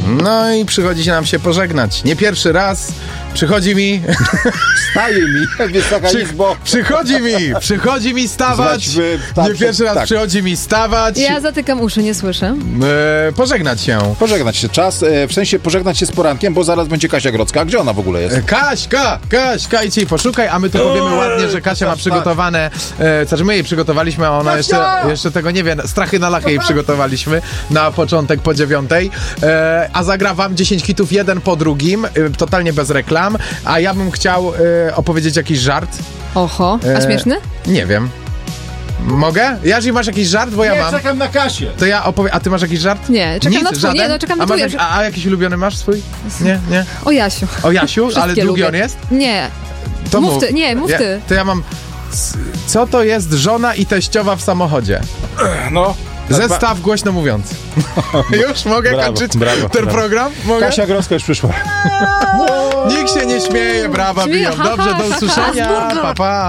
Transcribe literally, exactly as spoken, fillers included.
No i przychodzi nam się pożegnać. Nie pierwszy raz przychodzi mi... Staje mi, Wysoka Przy, Izbo. Przychodzi mi, przychodzi mi stawać. Zwać, tak, nie pierwszy raz tak. przychodzi mi stawać. Ja zatykam uszy, nie słyszę. E, pożegnać się. Pożegnać się czas, e, w sensie pożegnać się z porankiem, bo zaraz będzie Kasia Grodzka. A gdzie ona w ogóle jest? E, Kaśka, Kaśka, idź jej poszukaj, a my tu powiemy ładnie, że Kasia ma przygotowane, e, znaczy my jej przygotowaliśmy, a ona jeszcze, jeszcze tego nie wie. Strachy na lachę jej przygotowaliśmy na początek po dziewiątej. E, a zagra wam dziesięć hitów jeden po drugim, e, totalnie bez reklam, a ja bym chciał e, opowiedzieć jakiś żart. Oho, a E, śmieszny? Nie wiem. Mogę? Jarzy, masz jakiś żart? Bo ja Nie, mam. czekam na Kasię. To ja opowiem. A ty masz jakiś żart? Nie, czekam Nic, na twój, żaden? nie, no czekam na a, masz twój. jakiś, a, a jakiś ulubiony masz swój? Nie, nie. O Jasiu. O Jasiu? Ale Wszystkie długi lubię. on jest? Nie. To Mów mów. ty, nie, mów Ja- ty. To ja mam... c- Co to jest żona i teściowa w samochodzie? No. Zestaw głośno mówiący. Już mogę Brawo, kończyć brawo, ten brawo. program? Mogę? Kasia Grodzka już przyszła. Nikt się nie śmieje, brawa Śmieje, biją. ha, Dobrze, ha, do ha, ha. usłyszenia. Pa, pa.